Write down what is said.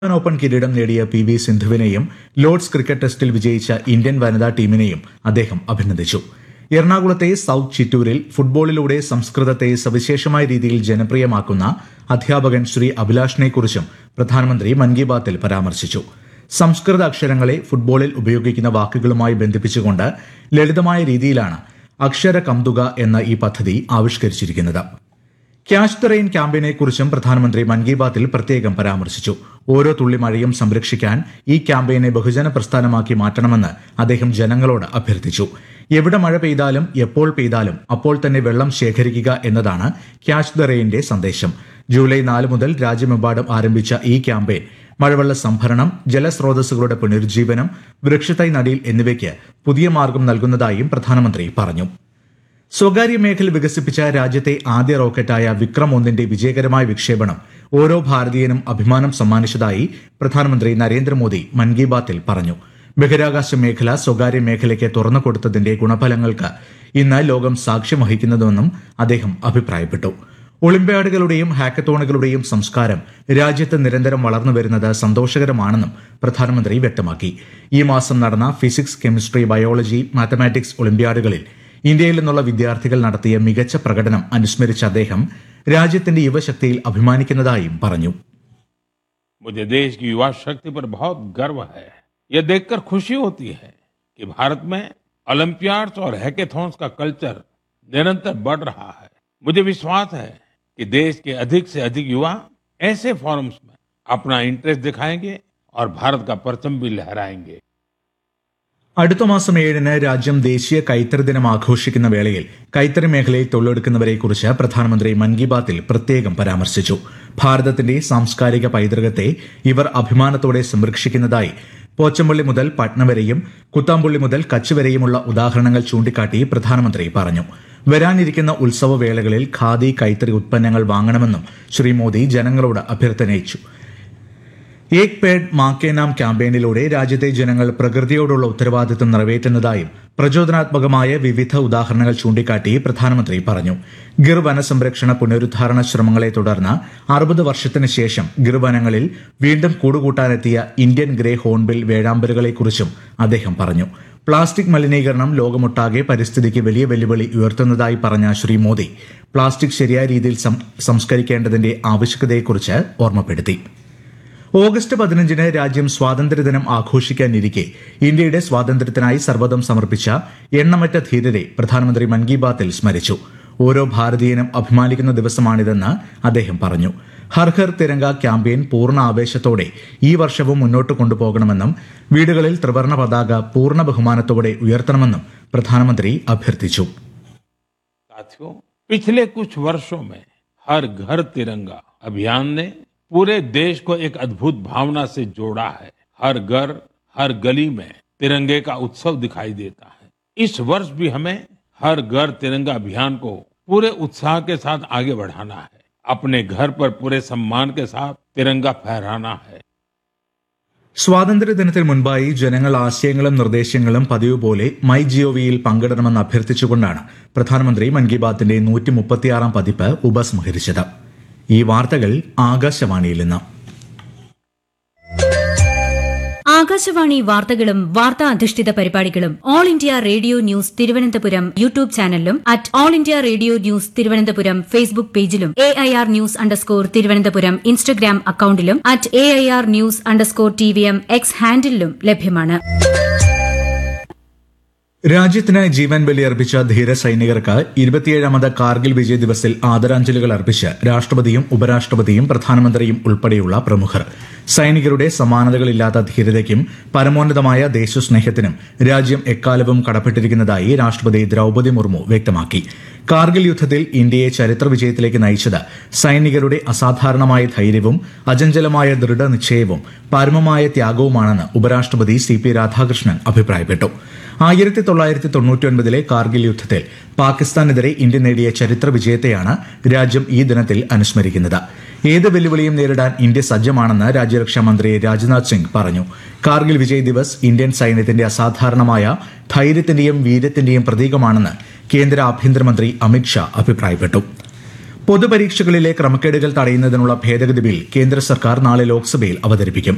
Open കിരീടം നേടിയ P V സിന്ധുവിനെയും Lord's cricket ടെസ്റ്റിൽ വിജയിച്ച ഇന്ത്യൻ വനിതാ ടീമിനെയും അദ്ദേഹം അഭിനന്ദിച്ചു. എറണാകുളത്തെ സൌത്ത് ചിറ്റൂരിൽ ഫുട്ബോളിലൂടെ സംസ്കൃതത്തെ സവിശേഷമായ രീതിയിൽ ജനപ്രിയമാക്കുന്ന അധ്യാപകൻ ശ്രീ അഭിലാഷിനെക്കുറിച്ചും പ്രധാനമന്ത്രി മൻ കി ബാത്തിൽ പരാമർശിച്ചു. സംസ്കൃത അക്ഷരങ്ങളെ ഫുട്ബോളിൽ ഉപയോഗിക്കുന്ന വാക്കുകളുമായി ബന്ധിപ്പിച്ചുകൊണ്ട് ലളിതമായ രീതിയിലാണ് അക്ഷര കംതുക എന്ന ഈ പദ്ധതി ആവിഷ്കരിച്ചിരിക്കുന്നത്. ക്യാച്ച് ദ റെയിൻ ക്യാമ്പയിനെക്കുറിച്ചും പ്രധാനമന്ത്രി മൻ കി ബാത്തിൽ പ്രത്യേകം പരാമർശിച്ചു. ഓരോ തുള്ളി മഴയും സംരക്ഷിക്കാൻ ഈ ക്യാമ്പയിനെ ബഹുജന പ്രസ്ഥാനമാക്കി മാറ്റണമെന്ന് അദ്ദേഹം ജനങ്ങളോട് അഭ്യർത്ഥിച്ചു. എവിടെ മഴ പെയ്താലും എപ്പോൾ പെയ്താലും അപ്പോൾ തന്നെ വെള്ളം ശേഖരിക്കുക എന്നതാണ് ക്യാച്ച് ദ റെയിന്റെ സന്ദേശം. ജൂലൈ 4 മുതൽ രാജ്യമെമ്പാടും ആരംഭിച്ച ഈ ക്യാമ്പയിൻ മഴവെള്ള സംഭരണം, ജലസ്രോതസ്സുകളുടെ പുനരുജ്ജീവനം, വൃക്ഷത്തൈ നടീൽ എന്നിവയ്ക്ക് പുതിയ മാർഗം നൽകുന്നതായും പ്രധാനമന്ത്രി പറഞ്ഞു. സ്വകാര്യ മേഖല വികസിപ്പിച്ച രാജ്യത്തെ ആദ്യ റോക്കറ്റായ വിക്രം 1ന്റെ വിജയകരമായ വിക്ഷേപണം ഓരോ ഭാരതീയനും അഭിമാനം സമ്മാനിച്ചതായി പ്രധാനമന്ത്രി നരേന്ദ്രമോദി മൻ കി ബാത്തിൽ പറഞ്ഞു. ബഹിരാകാശ മേഖല സ്വകാര്യ മേഖലയ്ക്ക് തുറന്നുകൊടുത്തതിന്റെ ഗുണഫലങ്ങൾക്ക് ഇന്ന് ലോകം സാക്ഷ്യം വഹിക്കുന്നതെന്നും അദ്ദേഹം അഭിപ്രായപ്പെട്ടു. ഒളിമ്പ്യാഡുകളുടെയും ഹാക്കത്തോണുകളുടെയും സംസ്കാരം രാജ്യത്ത് നിരന്തരം വളർന്നുവരുന്നത് സന്തോഷകരമാണെന്നും പ്രധാനമന്ത്രി വ്യക്തമാക്കി. ഈ മാസം നടന്ന ഫിസിക്സ്, കെമിസ്ട്രി, ബയോളജി, മാത്തമാറ്റിക്സ് ഒളിമ്പ്യാഡുകളിൽ ഇന്ത്യയിൽ നിന്നുള്ള വിദ്യാർത്ഥികൾ നടത്തിയ മികച്ച പ്രകടനം അനുസ്മരിച്ച അദ്ദേഹം രാജ്യത്തിന്റെ യുവശക്തിയിൽ അഭിമാനിക്കുന്നതായും പറഞ്ഞു. मुझे देश की युवा शक्ति पर बहुत गर्व है। यह देखकर खुशी होती है कि भारत में ओलंपियाड्स और हैकेथॉन्स का कल्चर निरंतर बढ़ रहा है। मुझे विश्वास है कि देश के अधिक से अधिक युवा ऐसे फोरम्स में अपना इंटरेस्ट दिखाएंगे और भारत का परचम भी लहराएंगे. അടുത്ത മാസം 7-ന് രാജ്യം ദേശീയ കൈത്തറി ദിനം ആഘോഷിക്കുന്ന വേളയിൽ കൈത്തറി മേഖലയിൽ തൊഴിലെടുക്കുന്നവരെക്കുറിച്ച് പ്രധാനമന്ത്രി മൻ കി ബാത്തിൽ പ്രത്യേകം പരാമർശിച്ചു. ഭാരതത്തിന്റെ സാംസ്കാരിക പൈതൃകത്തെ ഇവർ അഭിമാനത്തോടെ സംരക്ഷിക്കുന്നതായി പോച്ചമ്പള്ളി മുതൽ പട്ന വരെയും കുത്താമ്പുള്ളി മുതൽ കച്ച് വരെയുമുള്ള ഉദാഹരണങ്ങൾ ചൂണ്ടിക്കാട്ടി പ്രധാനമന്ത്രി പറഞ്ഞു. വരാനിരിക്കുന്ന ഉത്സവവേളകളിൽ ഖാദി കൈത്തറി ഉത്പന്നങ്ങൾ വാങ്ങണമെന്നും ശ്രീ മോദി ജനങ്ങളോട് അഭ്യർത്ഥനയിച്ചു. ഏക് പേഡ് മാ കെ നാം ക്യാമ്പയിനിലൂടെ രാജ്യത്തെ ജനങ്ങൾ പ്രകൃതിയോടുള്ള ഉത്തരവാദിത്തം നിറവേറ്റുന്നതായും പ്രചോദനാത്മകമായ വിവിധ ഉദാഹരണങ്ങൾ ചൂണ്ടിക്കാട്ടി പ്രധാനമന്ത്രി പറഞ്ഞു. ഗിർ വനസംരക്ഷണ പുനരുദ്ധാരണ ശ്രമങ്ങളെ തുടർന്ന് 60 വർഷത്തിന് ശേഷം ഗിർ വനങ്ങളിൽ വീണ്ടും കൂടുകൂട്ടാനെത്തിയ ഇന്ത്യൻ ഗ്രേ ഹോൺബിൽ വേഴാമ്പലുകളെക്കുറിച്ചും അദ്ദേഹം പറഞ്ഞു. പ്ലാസ്റ്റിക് മലിനീകരണം ലോകമൊട്ടാകെ പരിസ്ഥിതിക്ക് വലിയ വെല്ലുവിളി ഉയർത്തുന്നതായി പറഞ്ഞ ശ്രീ മോദി പ്ലാസ്റ്റിക് ശരിയായ രീതിയിൽ സംസ്കരിക്കേണ്ടതിന്റെ ആവശ്യകതയെക്കുറിച്ച് ഓർമ്മപ്പെടുത്തി. ഓഗസ്റ്റ് 15-ന് രാജ്യം സ്വാതന്ത്ര്യദിനം ആഘോഷിക്കാനിരിക്കെ ഇന്ത്യയുടെ സ്വാതന്ത്ര്യത്തിനായി സർവ്വതം സമർപ്പിച്ച എണ്ണമറ്റ ധീരരെ പ്രധാനമന്ത്രി മൻ കി ബാത്തിൽ സ്മരിച്ചു. ഓരോ ഭാരതീയനും അഭിമാനിക്കുന്ന ദിവസമാണിതെന്ന് അദ്ദേഹം പറഞ്ഞു. ഹർ ഘർ തിരങ്ക ക്യാമ്പയിൻ പൂർണ്ണ ആവേശത്തോടെ ഈ വർഷവും മുന്നോട്ട് കൊണ്ടുപോകണമെന്നും വീടുകളിൽ ത്രിവർണ്ണ പതാക പൂർണ്ണ ബഹുമാനത്തോടെ ഉയർത്തണമെന്നും പ്രധാനമന്ത്രി അഭ്യർത്ഥിച്ചു. पिछले कुछ वर्षों में हर घर तिरंगा अभियान ने पूरे देश को एक अद्भुत भावना से जोड़ा है. हर घर, हर गली में तिरंगे का उत्सव दिखाई देता है. इस वर्ष भी हमें हर घर तिरंगा अभियान को पूरे उत्साह के साथ आगे बढ़ाना है. अपने घर पर पूरे सम्मान के साथ तिरंगा फहराना है. സ്വാതന്ത്ര്യദിനത്തിന് മുൻപായി ജനങ്ങൾ ആശയങ്ങളും നിർദ്ദേശങ്ങളും പതിവ് പോലെ മൈ ജിഒവിയിൽ പങ്കിടണമെന്ന് അഭ്യർത്ഥിച്ചുകൊണ്ടാണ് പ്രധാനമന്ത്രി മൻ കി ബാത്തിന്റെ 136-ാം പതിപ്പ് ഉപസംഹരിച്ചത്. ഈ വാർത്തകൾ ആകാശവാണിയിൽ നിന്ന്. ആകാശവാണി വാർത്തകളും വാർത്താ അധിഷ്ഠിത പരിപാടികളും all India radio news Thiruvananthapuram YouTube ചാനലിലും @all India radio news Thiruvananthapuram Facebook പേജിലും AIR ന്യൂസ് _ തിരുവനന്തപുരം ഇൻസ്റ്റഗ്രാം അക്കൌണ്ടിലും @AIR ന്യൂസ് _ TVM X ഹാൻഡിലും ലഭ്യമാണ്. രാജ്യത്തിന് ജീവൻ ബലിയർപ്പിച്ച ധീര സൈനികർക്ക് 27ാമത് കാർഗിൽ വിജയ് ദിവസിൽ ആദരാഞ്ജലികൾ അർപ്പിച്ച് രാഷ്ട്രപതിയും ഉപരാഷ്ട്രപതിയും പ്രധാനമന്ത്രിയും ഉൾപ്പെടെയുള്ള പ്രമുഖർ. സൈനികരുടെ സമാനതകളില്ലാത്ത ധീരതയ്ക്കും പരമോന്നതമായ ദേശസ്നേഹത്തിനും രാജ്യം എക്കാലവും കടപ്പെട്ടിരിക്കുന്നതായി രാഷ്ട്രപതി ദ്രൌപദി മുർമു വ്യക്തമാക്കി. കാർഗിൽ യുദ്ധത്തിൽ ഇന്ത്യയെ ചരിത്ര വിജയത്തിലേക്ക് നയിച്ചത് സൈനികരുടെ അസാധാരണമായ ധൈര്യവും അചഞ്ചലമായ ദൃഢനിശ്ചയവും പരമമായ ത്യാഗവുമാണെന്ന് ഉപരാഷ്ട്രപതി CP രാധാകൃഷ്ണൻ അഭിപ്രായപ്പെട്ടു. 1999-ലെ കാർഗിൽ യുദ്ധത്തിൽ പാകിസ്ഥാനെതിരെ ഇന്ത്യ നേടിയ ചരിത്ര വിജയത്തെയാണ് രാജ്യം ഈ ദിനത്തിൽ അനുസ്മരിക്കുന്നത്. ഏത് വെല്ലുവിളിയും നേരിടാൻ ഇന്ത്യ സജ്ജമാണെന്ന് രാജ്യരക്ഷാ മന്ത്രി രാജ്നാഥ് സിംഗ് പറഞ്ഞു. കാർഗിൽ വിജയ് ദിവസ് ഇന്ത്യൻ സൈന്യത്തിന്റെ അസാധാരണമായ ധൈര്യത്തിന്റെയും വീര്യത്തിന്റെയും പ്രതീകമാണെന്ന് കേന്ദ്ര ആഭ്യന്തരമന്ത്രി അമിത് ഷാ അഭിപ്രായപ്പെട്ടു. പൊതുപരീക്ഷകളിലെ ക്രമക്കേടുകൾ തടയുന്നതിനുള്ള ഭേദഗതി ബിൽ കേന്ദ്ര സർക്കാർ നാളെ ലോക്സഭയിൽ അവതരിപ്പിക്കും.